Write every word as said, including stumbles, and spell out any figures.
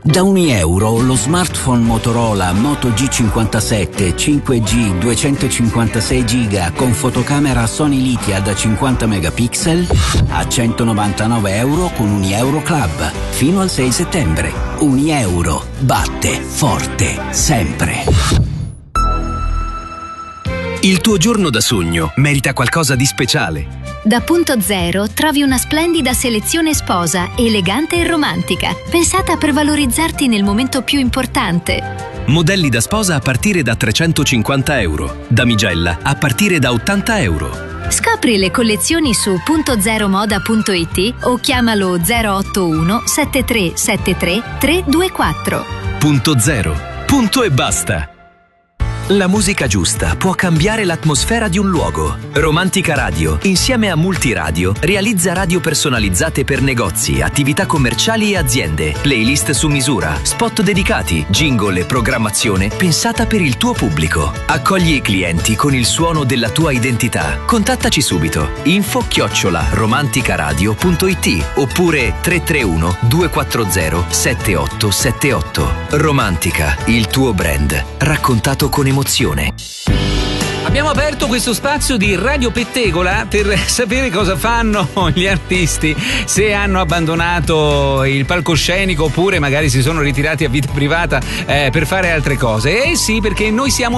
Da un euro lo smartphone Motorola Moto G cinquantasette cinque G duecentocinquantasei giga con fotocamera Sony Lithia da cinquanta megapixel a centonovantanove euro con Unieuro Club fino al sei settembre. Unieuro batte forte sempre. Il tuo giorno da sogno merita qualcosa di speciale. Da Punto Zero trovi una splendida selezione sposa, elegante e romantica, pensata per valorizzarti nel momento più importante. Modelli da sposa a partire da trecentocinquanta euro, damigella a partire da ottanta euro. Scopri le collezioni su punto zero moda punto it o chiamalo zero otto uno sette tre sette tre tre due quattro. Punto Zero. Punto e basta. La musica giusta può cambiare l'atmosfera di un luogo. Romantica Radio, insieme a Multiradio, realizza radio personalizzate per negozi, attività commerciali e aziende, playlist su misura, spot dedicati, jingle e programmazione pensata per il tuo pubblico. Accogli i clienti con il suono della tua identità. Contattaci subito. Info chiocciola romanticaradio punto it oppure tre tre uno due quattro zero sette otto sette otto. Romantica, il tuo brand, raccontato con emozione. Abbiamo aperto questo spazio di Radio Pettegola per sapere cosa fanno gli artisti, se hanno abbandonato il palcoscenico oppure magari si sono ritirati a vita privata eh, per fare altre cose. E sì, perché noi siamo